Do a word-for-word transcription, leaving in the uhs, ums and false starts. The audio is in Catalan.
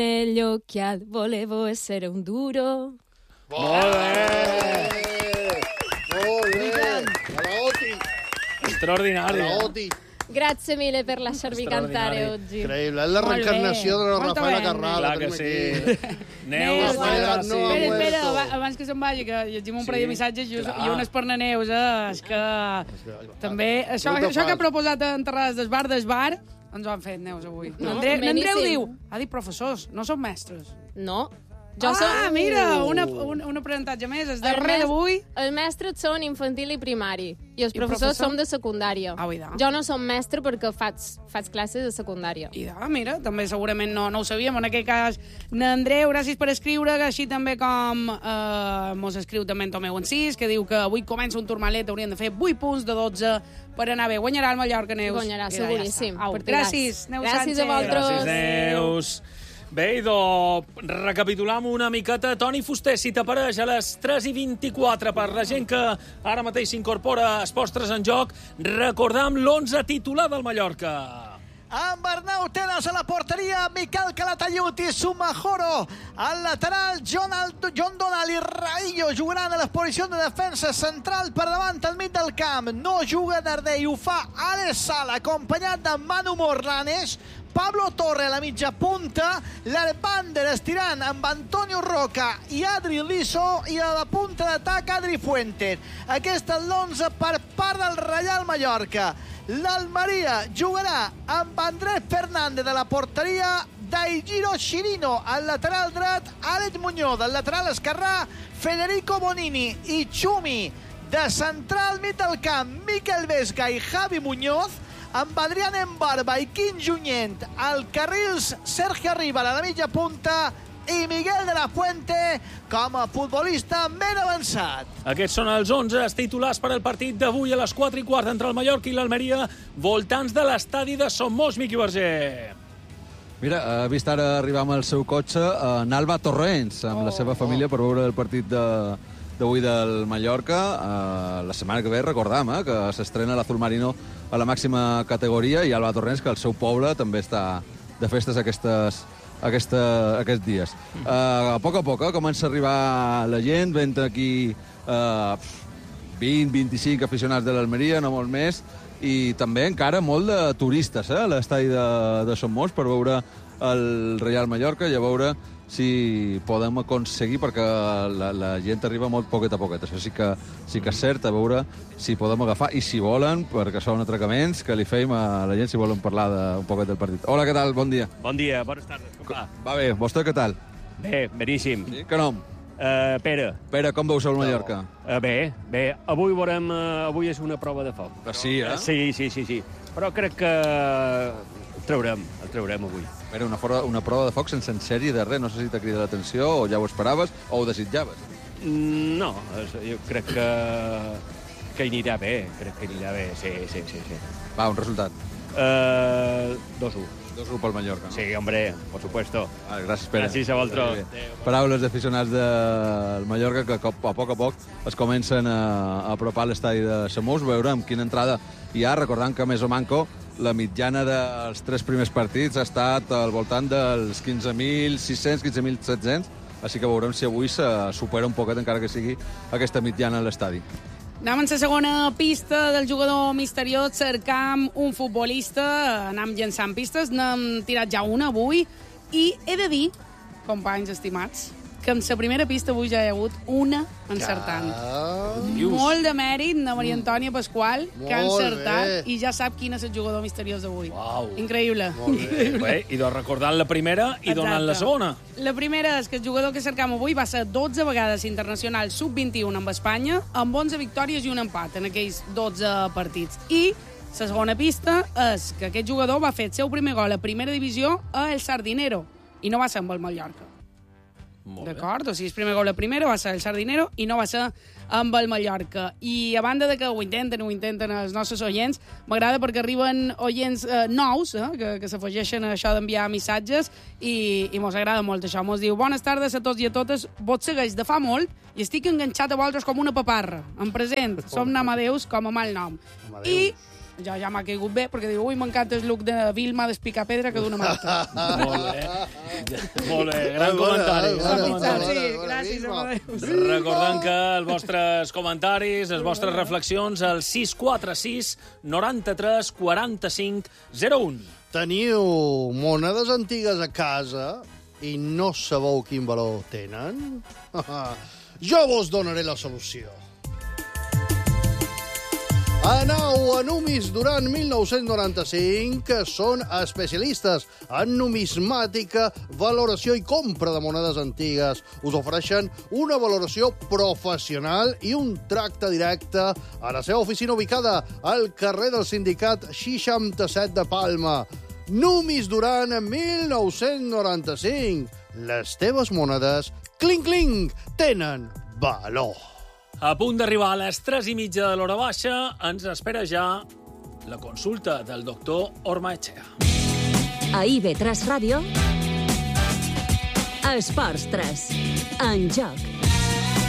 Meglio che al volevo essere un duro. Molt bé! Molt bé! Galaoti! Extraordinari. Galaoti! Grazie mille per lasciarmi cantare oggi. Increïble, és la reencarnació de la Rafaela Carrà. Clar que sí. Neus, Rafaela no ha Espera, espera, muerto. abans que se'n vagi, que llegim un parell de missatges i, clar. i unes per na Neus, eh? És que també... Això, No te això que ha fas. proposat en Terrades d'Esbar, d'Esbar, ens ho han fet, Neus, avui. No, N'Andreu N'Andreu beníssim. diu, ha dit professors, no són mestres. No. Jo ah, soc... mira, una, un, un aprenentatge més. El El darrer mes- d'avui... Els mestres són infantil i primari, i els I professors professor? som de secundària. Ah, oida. Jo no som mestre perquè faig, faig classes de secundària. I ah, mira, també segurament no, no ho sabíem. En aquest cas, n'Andreu, gràcies per escriure, que així també com eh, mos escriu també en Tomeu Encís, que diu que avui comença un turmalet, haurien de fer vuit punts de dotze per anar bé. Guanyarà el Mallorca, Neus. Guanyarà, I ja seguríssim. està. Au, Partidàs. gràcies, Neus Gràcies Sánchez. a vosaltres. Gràcies, Neus. Bé, idò, recapitulam una miqueta. Toni Fuster, si t'apareix a les tres i vint-i-quatre per la gent que ara mateix s'incorpora a Esports tres en joc, recordam l'onze titular del Mallorca. Amb Arnau Tenas a la porteria, Miquel Calatayud i Sumajoro. Al lateral, John, Aldo, John Donald i Raillo jugaran a les posicions de defensa central per davant al mig del camp. No juga Darder i ho fa Alex Sala, acompanyat de Manu Morlanes, Pablo Torre a la mitja punta, l'Herbander estirant amb Antonio Roca i Adri Liso, i a la punta d'atac Adri Fuentes. Aquest és l'onze per part del Reial Mallorca. L'Almeria jugarà amb Andrés Fernández de la porteria, Daigiro Chirino al lateral dret, Àlex Muñoz al lateral esquerrà, Federico Bonini i Xumi de central mig del camp, Miquel Vesga i Javi Muñoz, amb Adrián Embarba i Quim Junyent al carrils, Sergio Arribas a la mitja punta i Miguel de la Fuente com a futbolista ben avançat. Aquests són els onze titulars per al partit d'avui a les quatre i quart entre el Mallorca i l'Almeria, voltants de l'estadi de Somos, Miqui Verger. Mira, ha vist ara arribar amb el seu cotxe en Alba Torrents, amb oh, la seva família, per veure el partit de, d'avui del Mallorca. Uh, la setmana que ve, recordam, eh, que s'estrena l'Azul Marino a la màxima categoria, i Alba Torrents, que el seu poble també està de festes aquestes, aquesta, aquests dies. Uh, a poc a poc eh, comença a arribar la gent, ven aquí uh, vint vint-i-cinc aficionats de l'Almeria, no molt més, i també encara molt de turistes eh, a l'estadi de, de Somos per veure el Real Mallorca i a veure si podem aconseguir, perquè la, la gent arriba molt poquet a poquet. Això sí que, sí que és cert, a veure si podem agafar, i si volen, perquè són atracaments, que li feim a la gent si volen parlar de, un poquet del partit. Hola, què tal? Bon dia. Bon dia, bones tardes. Com va? Va bé, vostè què tal? Bé, beníssim. Sí? Que nom? Uh, Pere. Pere, com veus el Mallorca? Uh, bé, bé. Avui veurem... Uh, avui és una prova de foc. Ah, sí, eh? Uh, sí, sí, sí, sí. Però crec que el traurem, el traurem avui. Era una, fora, una prova de foc sense en sèrie de res. No sé si t'ha cridat l'atenció o ja ho esperaves o ho desitjaves. Mm, no, jo crec que, que anirà bé. Crec que anirà bé, sí, sí, sí. sí. Va, un resultat. Uh, dos u. dos u pel Mallorca, no? Sí, hombre, por supuesto. Vale, gràcies, Pere. Gràcies a vosaltres. Paraules d'aficionats del Mallorca que a poc a poc es comencen a, a apropar a l'estadi de Somos. Veurem quina entrada hi ha, recordant que més o manco la mitjana dels tres primers partits ha estat al voltant dels quinze mil sis-cents, quinze mil set-cents, així que veurem si avui se supera un poquet, encara que sigui aquesta mitjana a l'estadi. Anem en la segona pista del jugador misteriós, cercam un futbolista, anem llançant pistes, n'hem tirat ja una avui, i he de dir, companys estimats, que en la primera pista avui ja hi ha hagut una encertant. Ah, Molt de mèrit de Maria Antònia Pasqual, que ha Molt encertat bé. i ja sap quin és el jugador misteriós d'avui. Uau. Increïble. Bé, i doncs recordant la primera i donant la Exacte. segona. La primera és que el jugador que cercam avui va ser dotze vegades internacional sub vint i u amb Espanya, amb onze victòries i un empat en aquells dotze partits. I la segona pista és que aquest jugador va fer el seu primer gol a primera divisió a El Sardinero, i no va ser amb el Mallorca. D'acord? O sigui, el primer gol a primera va ser el Sardinero i no va ser amb el Mallorca. I a banda de que ho intenten, ho intenten els nostres oients, m'agrada perquè arriben oients eh, nous, eh, que, que s'afegeixen a això d'enviar missatges, i, i mos agrada molt això. Mos diu, bones tardes a tots i a totes, vos segueix de fa molt i estic enganxat a vosaltres com una paparra. En present, som Namadeus com a mal nom. I Jo ja m'ha caigut bé, perquè diu, ui, m'encanta el look de Vilma d'espicar pedra que d'una malta. Molt bé. Molt bé, gran comentari. Bona, gran bona, comentari. bona. Sí, gràcies, Amadeus. Recordant que els vostres comentaris, les vostres reflexions, al sis quatre sis noranta-tres quaranta-cinc zero u. Teniu monedes antigues a casa i no sabeu quin valor tenen? Jo vos donaré la solució. Anau a Numis durant mil nou-cents noranta-cinc, que són especialistes en numismàtica, valoració i compra de monedes antigues. Us ofereixen una valoració professional i un tracte directe a la seva oficina ubicada al carrer del Sindicat seixanta-set de Palma. Numis durant mil nou-cents noranta-cinc. Les teves monedes, clink, clink, tenen valor. A punt d'arribar a les tres i mitja de l'hora baixa, ens espera ja la consulta del doctor Ormaechea. A I B tres Ràdio, Esports tres, en joc.